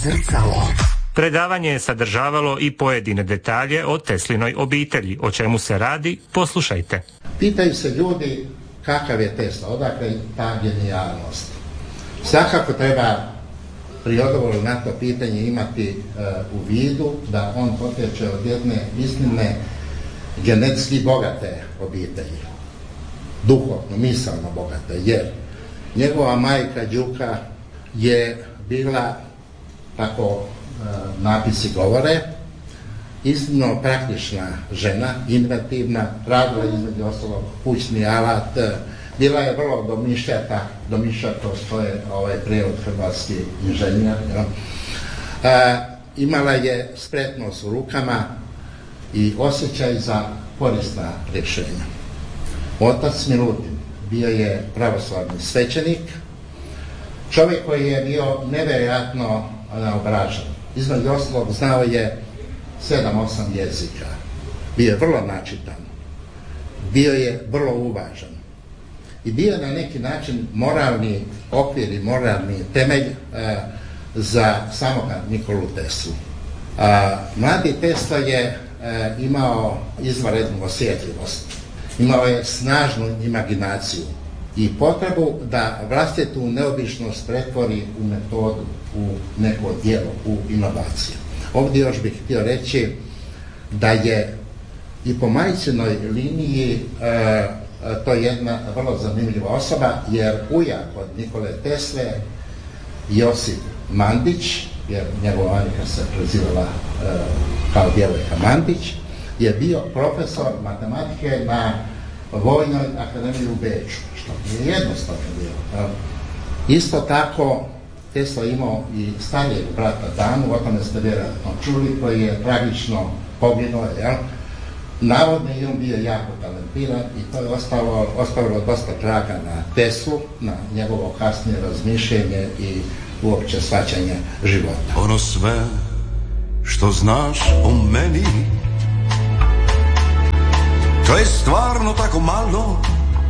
Zrcalo. Predavanje je sadržavalo i pojedine detalje o Teslinoj obitelji. O čemu se radi, poslušajte. Pitaju se ljudi kakav je Tesla, odakle ta genijalnost. Svakako treba pri odgovoru na to pitanje imati u vidu da on potječe od jedne iznimne genetski bogate obitelji. Duhovno, misalno bogate, jer njegova majka Đuka je bila, tako napisi govore, iznimno praktična žena, inovativna, radila između ostalog kućni alat, bila je vrlo domišljata, to je prijevod hrvatski inženjer. Imala je spretnost u rukama i osjećaj za korisna rješenja. Otac Milutin bio je pravoslavni svećenik, čovjek koji je bio nevjerojatno naobražen. Između ostalog znao je 7-8 jezika. Bio je vrlo načitan. Bio je vrlo uvažan. I bio je na neki način moralni okvir i moralni temelj za samoga Nikolu Teslu. Mladi Tesla je imao izvanrednu osjetljivost. Imao je snažnu imaginaciju i potrebu da vlastitu neobičnost pretvori u metodu, u neko djelo, u inovaciju. Ovdje još bih htio reći da je i po majčinoj liniji to je jedna vrlo zanimljiva osoba, jer ujak od Nikole Tesle, Josip Mandić, jer njegova majka se prezivala kao djevojka Mandić, je bio profesor matematike na Vojnoj akademiji u Beču, što je jednostavno bilo. Isto tako Tesla imao i starijeg brata Danu, o tome ste vjerojatno čuli, koji je tragično poginuo, Navodno je on bio jako talentiran i to je ostavilo dosta traga na Teslu, na njegovo kasnije razmišljenje i uopće shvaćanje života. Ono sve što znaš o meni, to je stvarno tako malo,